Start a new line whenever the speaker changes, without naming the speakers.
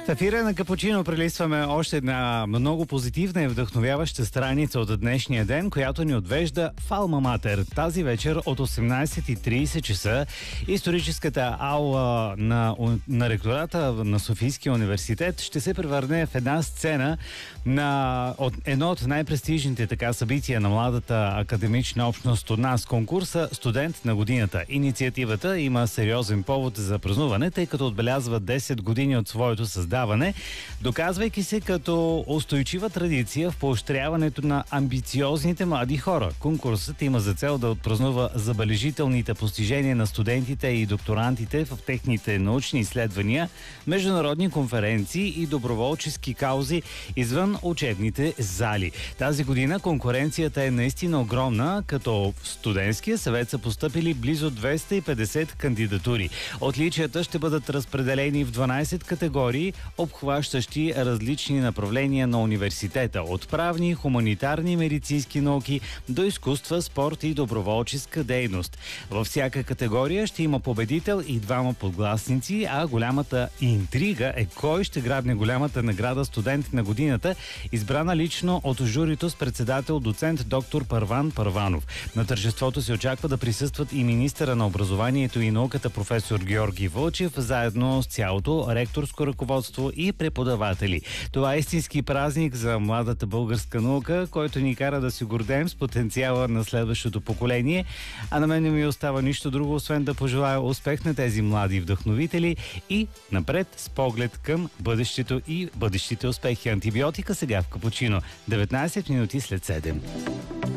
В ефира на Капучино прелистваме още една много позитивна и вдъхновяваща страница от днешния ден, която ни отвежда в Алма Матер. Тази вечер от 18:30 часа историческата аула на ректората на Софийския университет ще се превърне в една сцена на едно от най-престижните събития на младата академична общност у нас, конкурса "Студент на годината". Инициативата има сериозен повод за празнуване, тъй като отбелязва 10 години от своето създаване, доказвайки се като устойчива традиция в поощряването на амбициозните млади хора. Конкурсът има за цел да отпразнува забележителните постижения на студентите и докторантите в техните научни изследвания, международни конференции и доброволчески каузи извън учебните зали. Тази година конкуренцията е наистина огромна, като в студентския съвет са постъпили близо 250 кандидатури. Отличията ще бъдат разпределени в 12 категории, обхващащи различни направления на университета, от правни, хуманитарни, медицински науки до изкуства, спорт и доброволческа дейност. Във всяка категория ще има победител и двама подгласници, а голямата интрига е кой ще грабне голямата награда "Студент на годината", избрана лично от журито с председател доцент доктор Първан Първанов. На тържеството се очаква да присъстват и министъра на образованието и науката професор Георги Вълчев, заедно с цялото ректорско ръководство и преподаватели. Това е истински празник за младата българска наука, който ни кара да се гордеем с потенциала на следващото поколение, а на мен не ми остава нищо друго, освен да пожелая успех на тези млади вдъхновители и напред с поглед към бъдещето и бъдещите успехи. Антибиотика сега в Капучино, 19 минути след 7.